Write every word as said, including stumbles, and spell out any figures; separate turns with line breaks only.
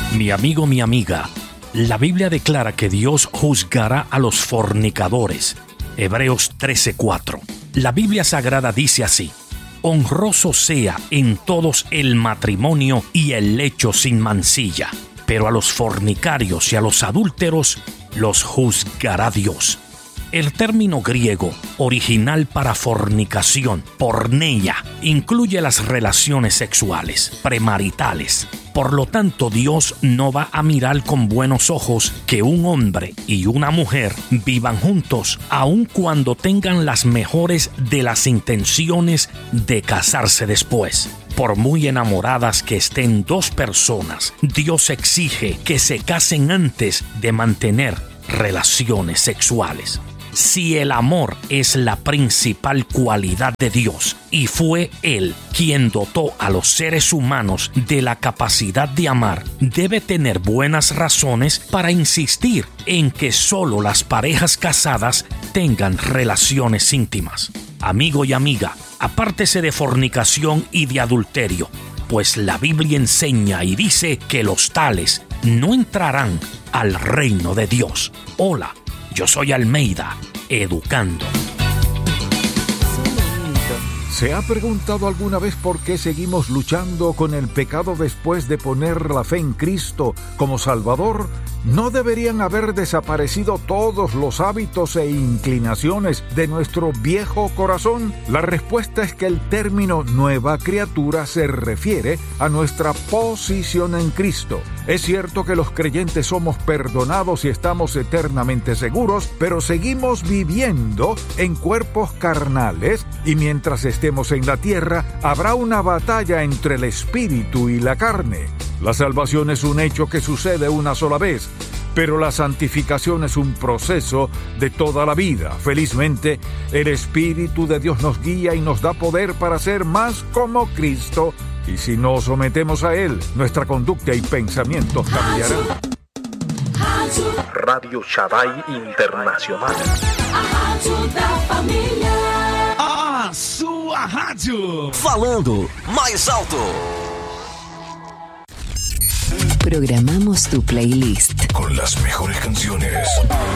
Mi amigo, mi amiga, la Biblia declara que Dios juzgará a los fornicadores. Hebreos trece cuatro. La Biblia Sagrada dice así: honroso sea en todos el matrimonio y el lecho sin mancilla, pero a los fornicarios y a los adúlteros los juzgará Dios. El término griego original para fornicación, porneia, incluye las relaciones sexuales premaritales. Por lo tanto, Dios no va a mirar con buenos ojos que un hombre y una mujer vivan juntos, aun cuando tengan las mejores de las intenciones de casarse después. Por muy enamoradas que estén dos personas, Dios exige que se casen antes de mantener relaciones sexuales. Si el amor es la principal cualidad de Dios y fue Él quien dotó a los seres humanos de la capacidad de amar, debe tener buenas razones para insistir en que solo las parejas casadas tengan relaciones íntimas. Amigo y amiga, apártese de fornicación y de adulterio, pues la Biblia enseña y dice que los tales no entrarán al reino de Dios. Hola, yo soy Almeida, educando.
¿Se ha preguntado alguna vez por qué seguimos luchando con el pecado después de poner la fe en Cristo como Salvador? ¿No deberían haber desaparecido todos los hábitos e inclinaciones de nuestro viejo corazón? La respuesta es que el término nueva criatura se refiere a nuestra posición en Cristo. Es cierto que los creyentes somos perdonados y estamos eternamente seguros, pero seguimos viviendo en cuerpos carnales y mientras estemos en la tierra habrá una batalla entre el espíritu y la carne. La salvación es un hecho que sucede una sola vez, pero la santificación es un proceso de toda la vida. Felizmente, el Espíritu de Dios nos guía y nos da poder para ser más como Cristo, y si nos sometemos a Él, nuestra conducta y pensamientos cambiarán.
Radio Shaddai Internacional.
A sua rádio.
Falando mais alto.
Programamos tu playlist
con las mejores canciones.